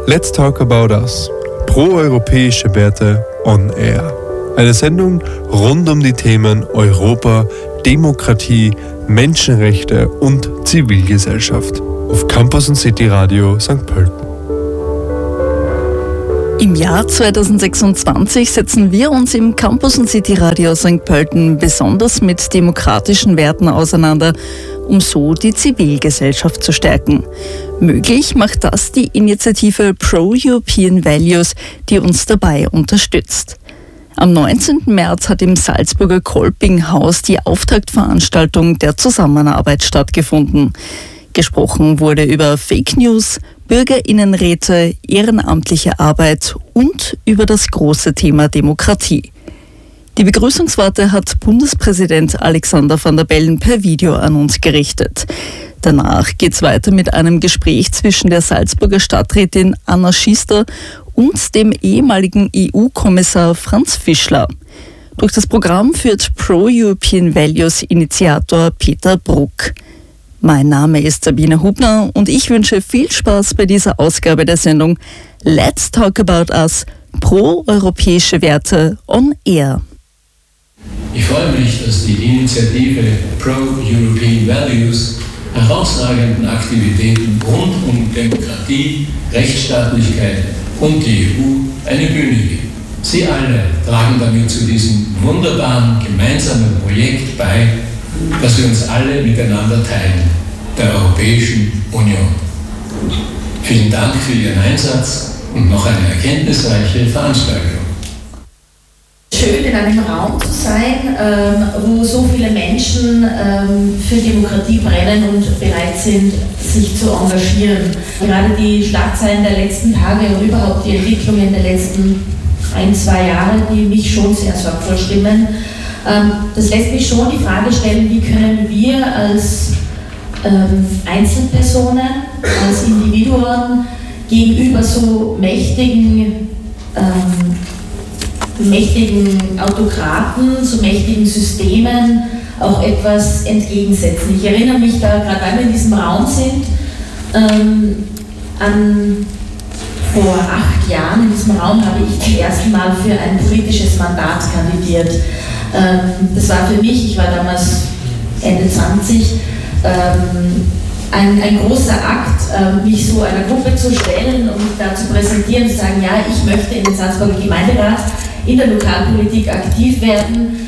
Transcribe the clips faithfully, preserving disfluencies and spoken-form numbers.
Let's Talk About Us. Pro-europäische Werte on Air. Eine Sendung rund um die Themen Europa, Demokratie, Menschenrechte und Zivilgesellschaft. Auf Campus und City Radio Sankt Pölten. Im Jahr zweitausendsechsundzwanzig setzen wir uns im Campus und City Radio Sankt Pölten besonders mit demokratischen Werten auseinander, um so die Zivilgesellschaft zu stärken. Möglich macht das die Initiative Pro-European Values, die uns dabei unterstützt. Am neunzehnten März hat im Salzburger Kolpinghaus die Auftaktveranstaltung der Zusammenarbeit stattgefunden. Gesprochen wurde über Fake News, Bürgerinnenräte, ehrenamtliche Arbeit und über das große Thema Demokratie. Die Begrüßungsworte hat Bundespräsident Alexander Van der Bellen per Video an uns gerichtet. Danach geht's weiter mit einem Gespräch zwischen der Salzburger Stadträtin Anna Schister und dem ehemaligen E U-Kommissar Franz Fischler. Durch das Programm führt Pro-European Values Initiator Peter Bruck. Mein Name ist Sabine Hubner und ich wünsche viel Spaß bei dieser Ausgabe der Sendung Let's Talk About Us, pro-europäische Werte on Air. Ich freue mich, dass die Initiative Pro-European Values herausragenden Aktivitäten rund um Demokratie, Rechtsstaatlichkeit und die E U eine Bühne gibt. Sie alle tragen damit zu diesem wunderbaren gemeinsamen Projekt bei, das wir uns alle miteinander teilen, der Europäischen Union. Vielen Dank für Ihren Einsatz und noch eine erkenntnisreiche Veranstaltung. Schön, in einem Raum zu sein, ähm, wo so viele Menschen ähm, für Demokratie brennen und bereit sind, sich zu engagieren. Gerade die Schlagzeilen der letzten Tage und überhaupt die Entwicklungen der letzten ein, zwei Jahre, die mich schon sehr sorgvoll stimmen. Ähm, das lässt mich schon die Frage stellen, wie können wir als ähm, Einzelpersonen, als Individuen gegenüber so mächtigen ähm, mächtigen Autokraten, zu mächtigen Systemen auch etwas entgegensetzen. Ich erinnere mich da, gerade weil wir in diesem Raum sind, ähm, an vor acht Jahren in diesem Raum habe ich zum ersten Mal für ein politisches Mandat kandidiert. Ähm, das war für mich, ich war damals Ende zwanzig, ähm, Ein, ein großer Akt, äh, mich so einer Gruppe zu stellen und mich da zu präsentieren und zu sagen, ja, ich möchte in den Salzburger Gemeinderat in der Lokalpolitik aktiv werden.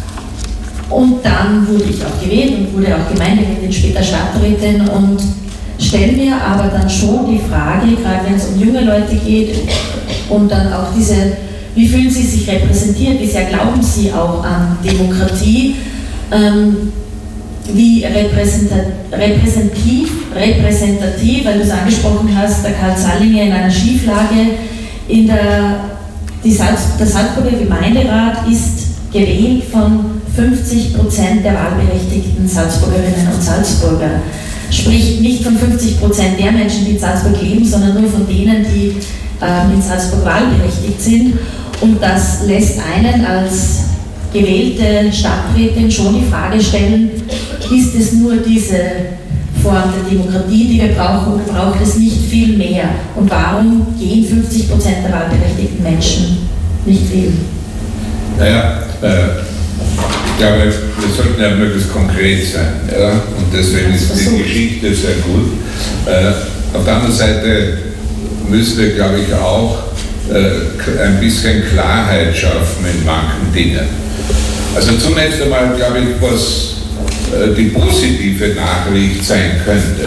Und dann wurde ich auch gewählt und wurde auch Gemeinderätin, später Stadträtin und stelle mir aber dann schon die Frage, gerade wenn es um junge Leute geht und dann auch diese, wie fühlen sie sich repräsentiert, wie sehr glauben sie auch an Demokratie, ähm, wie repräsentativ, repräsentativ, weil du es angesprochen hast, der Karl Zallinger in einer Schieflage. In der, die Salz, der Salzburger Gemeinderat ist gewählt von fünfzig Prozent der wahlberechtigten Salzburgerinnen und Salzburger. Sprich nicht von fünfzig Prozent der Menschen, die in Salzburg leben, sondern nur von denen, die ähm, in Salzburg wahlberechtigt sind. Und das lässt einen als gewählte Stadträtin schon die Frage stellen, ist es nur diese Form der Demokratie, die wir brauchen, oder braucht es nicht viel mehr? Und warum gehen fünfzig Prozent der wahlberechtigten Menschen nicht wählen? Naja, äh, ich glaube, wir sollten ja möglichst konkret sein. Ja? Und deswegen ist die Geschichte sehr gut. Äh, auf der anderen Seite müssen wir, glaube ich, auch äh, ein bisschen Klarheit schaffen in manchen Dingen. Also zunächst einmal, glaube ich, was äh, die positive Nachricht sein könnte.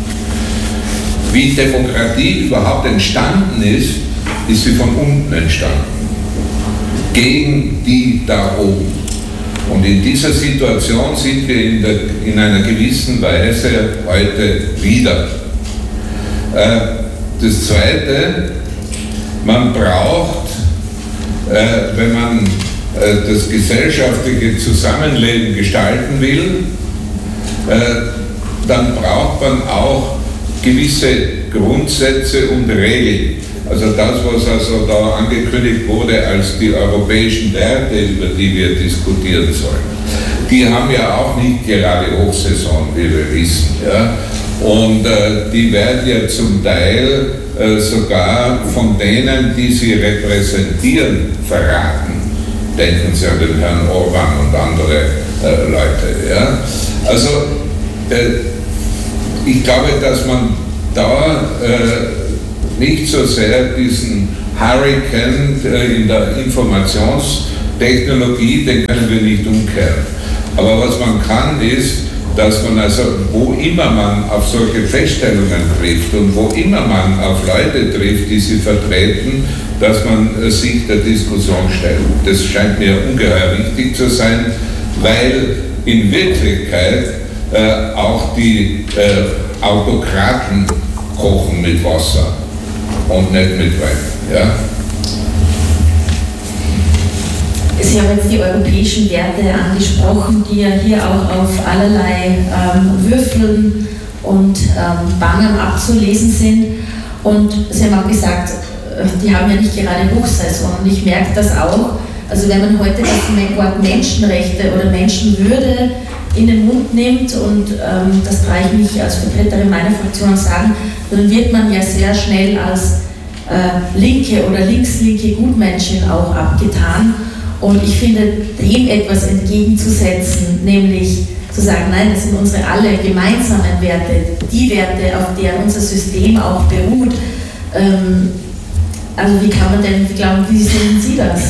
Wie Demokratie überhaupt entstanden ist, ist sie von unten entstanden. Gegen die da oben. Und in dieser Situation sind wir in, der, in einer gewissen Weise heute wieder. Äh, das Zweite, man braucht, äh, wenn man das gesellschaftliche Zusammenleben gestalten will, dann braucht man auch gewisse Grundsätze und Regeln. Also das, was also da angekündigt wurde als die europäischen Werte, über die wir diskutieren sollen, die haben ja auch nicht gerade Hochsaison, wie wir wissen. Ja? Und äh, die werden ja zum Teil äh, sogar von denen, die sie repräsentieren, verraten. Denken Sie an den Herrn Orban und andere äh, Leute. Ja? Also äh, ich glaube, dass man da äh, nicht so sehr diesen Hurrikan äh, in der Informationstechnologie, den können wir nicht umkehren. Aber was man kann, ist, dass man also, wo immer man auf solche Feststellungen trifft und wo immer man auf Leute trifft, die sie vertreten, dass man sich der Diskussion stellt. Das scheint mir ungeheuer wichtig zu sein, weil in Wirklichkeit äh, auch die äh, Autokraten kochen mit Wasser und nicht mit Wein. Ja? Sie haben jetzt die europäischen Werte angesprochen, die ja hier auch auf allerlei ähm, Würfeln und ähm, Bannern abzulesen sind. Und Sie haben auch gesagt, die haben ja nicht gerade Hochsaison. Und ich merke das auch. Also wenn man heute das Wort Menschenrechte oder Menschenwürde in den Mund nimmt, und ähm, das traue ich mich als Vertreterin meiner Fraktion sagen, dann wird man ja sehr schnell als äh, linke oder linkslinke Gutmenschen auch abgetan. Und ich finde, dem etwas entgegenzusetzen, nämlich zu sagen, nein, das sind unsere alle gemeinsamen Werte, die Werte, auf deren unser System auch beruht. Ähm, also wie kann man denn, wie glauben, wie sehen Sie das?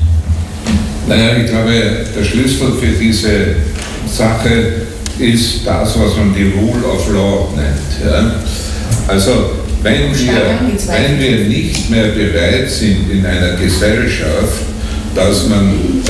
Naja, ich glaube, der Schlüssel für diese Sache ist das, was man die Rule of Law nennt. Ja? Also wenn wir, wenn wir nicht mehr bereit sind in einer Gesellschaft, dass man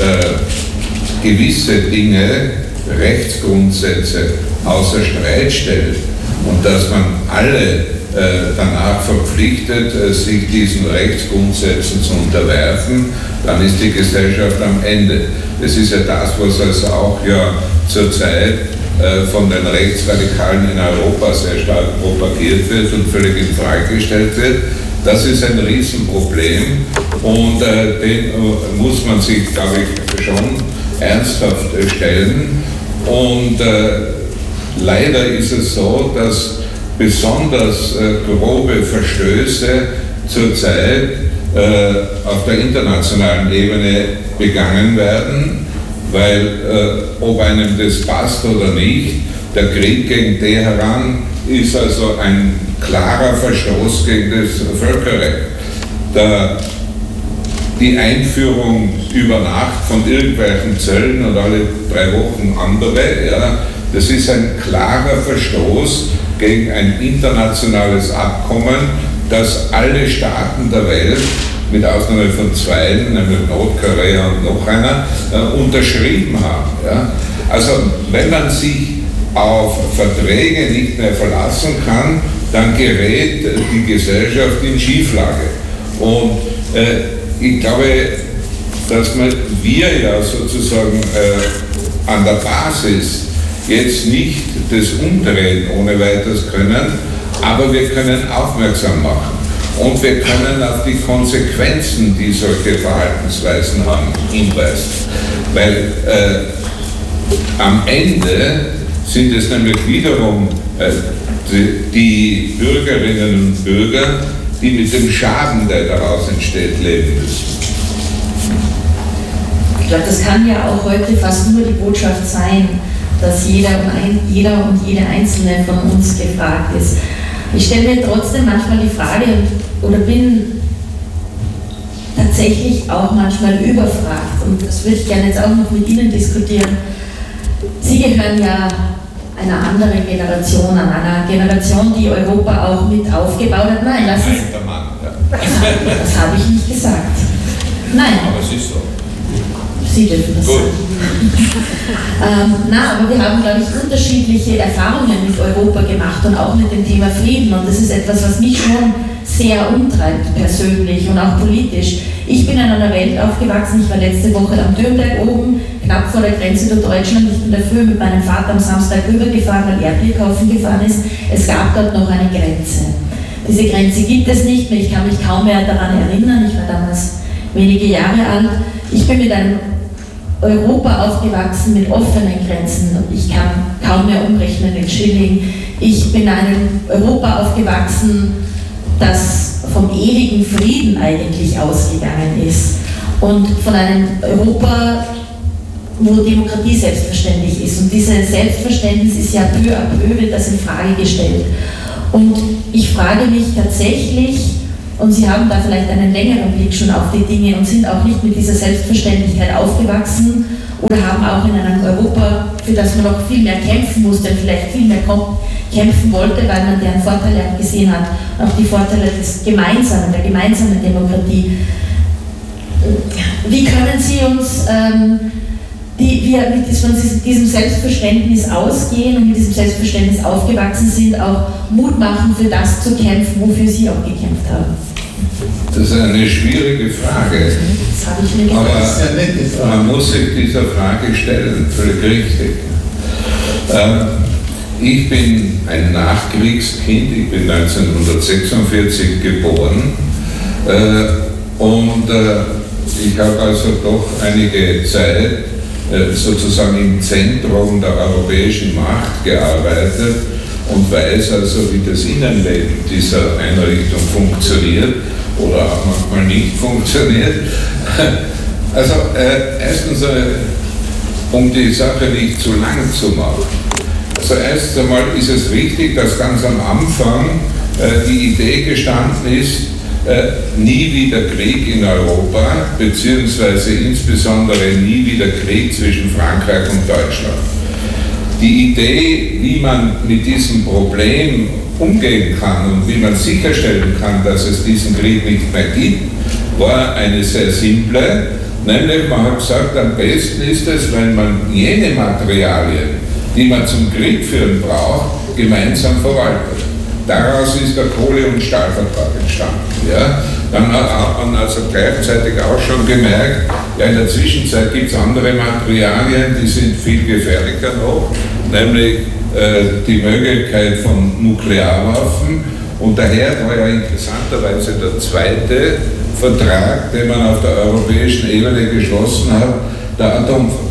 äh, gewisse Dinge, Rechtsgrundsätze außer Streit stellt und dass man alle äh, danach verpflichtet, äh, sich diesen Rechtsgrundsätzen zu unterwerfen, dann ist die Gesellschaft am Ende. Das ist ja das, was also auch ja zurzeit äh, von den Rechtsradikalen in Europa sehr stark propagiert wird und völlig in Frage gestellt wird. Das ist ein Riesenproblem und äh, den äh, muss man sich, glaube ich, schon ernsthaft äh, stellen. Und äh, leider ist es so, dass besonders äh, grobe Verstöße zurzeit äh, auf der internationalen Ebene begangen werden, weil äh, ob einem das passt oder nicht, der Krieg gegen Teheran ist also ein klarer Verstoß gegen das Völkerrecht. Der, die Einführung über Nacht von irgendwelchen Zöllen und alle drei Wochen andere, ja, das ist ein klarer Verstoß gegen ein internationales Abkommen, das alle Staaten der Welt, mit Ausnahme von zwei, nämlich Nordkorea und noch einer, äh, unterschrieben haben. Ja. Also wenn man sich auf Verträge nicht mehr verlassen kann, dann gerät die Gesellschaft in Schieflage. Und äh, ich glaube, dass wir ja sozusagen äh, an der Basis jetzt nicht das Umdrehen ohne weiteres können, aber wir können aufmerksam machen. Und wir können auf die Konsequenzen, die solche Verhaltensweisen haben, hinweisen. Weil äh, am Ende sind es nämlich wiederum äh, die, die Bürgerinnen und Bürger, die mit dem Schaden, der daraus entsteht, leben müssen. Ich glaube, das kann ja auch heute fast nur die Botschaft sein, dass jeder und, ein, jeder und jede Einzelne von uns gefragt ist. Ich stelle mir trotzdem manchmal die Frage oder bin tatsächlich auch manchmal überfragt, und das würde ich gerne jetzt auch noch mit Ihnen diskutieren. Sie gehören ja einer anderen Generation an, einer Generation, die Europa auch mit aufgebaut hat. Nein, lass es. Das habe ich nicht gesagt. Nein. Aber es ist so. Sie dürfen das sagen. ähm, na, aber wir haben, glaube ich, unterschiedliche Erfahrungen mit Europa gemacht und auch mit dem Thema Frieden. Und das ist etwas, was mich schon sehr umtreibt, persönlich und auch politisch. Ich bin in einer Welt aufgewachsen, ich war letzte Woche am Dürnberg oben, knapp vor der Grenze zu Deutschland. Ich bin da früh mit meinem Vater am Samstag rübergefahren, weil er Bier kaufen gefahren ist. Es gab dort noch eine Grenze. Diese Grenze gibt es nicht mehr, ich kann mich kaum mehr daran erinnern. Ich war damals wenige Jahre alt. Ich bin mit einem Europa aufgewachsen mit offenen Grenzen. Ich kann kaum mehr umrechnen den Schilling. Ich bin in einem Europa aufgewachsen, das vom ewigen Frieden eigentlich ausgegangen ist und von einem Europa, wo Demokratie selbstverständlich ist. Und dieses Selbstverständnis ist ja peu à peu, wird das in Frage gestellt. Und ich frage mich tatsächlich, und Sie haben da vielleicht einen längeren Blick schon auf die Dinge und sind auch nicht mit dieser Selbstverständlichkeit aufgewachsen oder haben auch in einem Europa, für das man noch viel mehr kämpfen musste, vielleicht viel mehr kämpfen wollte, weil man deren Vorteile auch gesehen hat, auch die Vorteile des Gemeinsamen, der gemeinsamen Demokratie. Wie können Sie uns, ähm, die wir mit diesem Selbstverständnis ausgehen und mit diesem Selbstverständnis aufgewachsen sind, auch Mut machen, für das zu kämpfen, wofür Sie auch gekämpft haben? Das ist eine schwierige Frage. Das habe ich mir gedacht. Aber man muss sich dieser Frage stellen, völlig richtig. Ähm, ich bin ein Nachkriegskind, ich bin neunzehnhundertsechsundvierzig geboren äh, und äh, ich habe also doch einige Zeit sozusagen im Zentrum der europäischen Macht gearbeitet und weiß also, wie das Innenleben dieser Einrichtung funktioniert oder auch manchmal nicht funktioniert. Also äh, erstens, äh, um die Sache nicht zu lang zu machen. Also erst einmal ist es richtig, dass ganz am Anfang äh, die Idee gestanden ist, Äh, nie wieder Krieg in Europa, beziehungsweise insbesondere nie wieder Krieg zwischen Frankreich und Deutschland. Die Idee, wie man mit diesem Problem umgehen kann und wie man sicherstellen kann, dass es diesen Krieg nicht mehr gibt, war eine sehr simple, nämlich man hat gesagt, am besten ist es, wenn man jene Materialien, die man zum Krieg führen braucht, gemeinsam verwaltet. Daraus ist der Kohle- und Stahlvertrag entstanden. Ja? Dann hat man also gleichzeitig auch schon gemerkt, ja, in der Zwischenzeit gibt es andere Materialien, die sind viel gefährlicher noch, nämlich äh, die Möglichkeit von Nuklearwaffen. Und daher war ja interessanterweise der zweite Vertrag, den man auf der europäischen Ebene geschlossen hat, der Atomvertrag.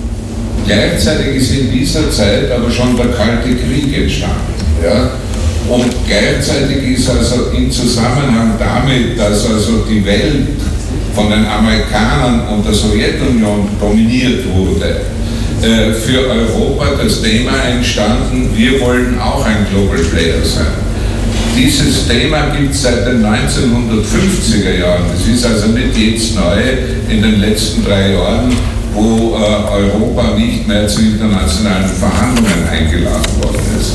Gleichzeitig ist in dieser Zeit aber schon der Kalte Krieg entstanden. Ja? Und gleichzeitig ist also im Zusammenhang damit, dass also die Welt von den Amerikanern und der Sowjetunion dominiert wurde, äh, für Europa das Thema entstanden, wir wollen auch ein Global Player sein. Dieses Thema gibt es seit den neunzehnhundertfünfziger Jahren. Das ist also nicht jetzt neu in den letzten drei Jahren, wo äh, Europa nicht mehr zu internationalen Verhandlungen eingeladen worden ist.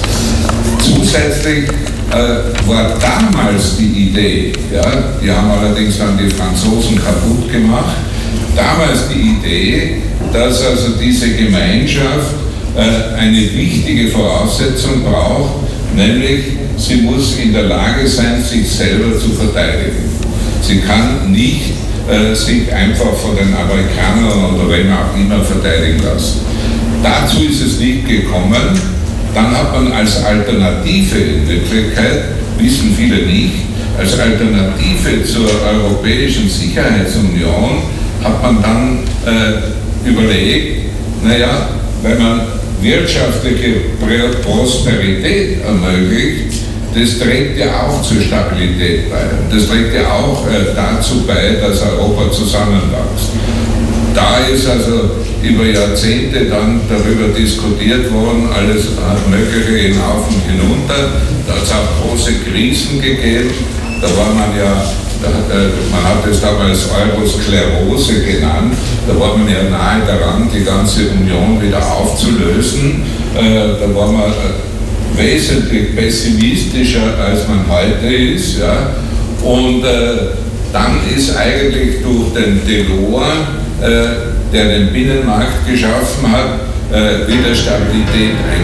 Zusätzlich äh, war damals die Idee, ja, die haben allerdings dann die Franzosen kaputt gemacht, damals die Idee, dass also diese Gemeinschaft äh, eine wichtige Voraussetzung braucht, nämlich sie muss in der Lage sein, sich selber zu verteidigen. Sie kann nicht äh, sich einfach von den Amerikanern oder wem auch immer verteidigen lassen. Dazu ist es nicht gekommen. Dann hat man als Alternative in Wirklichkeit, wissen viele nicht, als Alternative zur Europäischen Sicherheitsunion hat man dann äh, überlegt, naja, wenn man wirtschaftliche Prosperität ermöglicht, das trägt ja auch zur Stabilität bei. Das trägt ja auch äh, dazu bei, dass Europa zusammenwächst. Da ist also über Jahrzehnte dann darüber diskutiert worden, alles Mögliche hinauf und hinunter. Da hat es auch große Krisen gegeben. Da war man ja, da, man hat es damals Eurosklerose genannt, da war man ja nahe daran, die ganze Union wieder aufzulösen. Da war man wesentlich pessimistischer, als man heute ist. Ja. Und äh, dann ist eigentlich durch den Delors, äh, der den Binnenmarkt geschaffen hat, äh, wieder Stabilität eingeführt.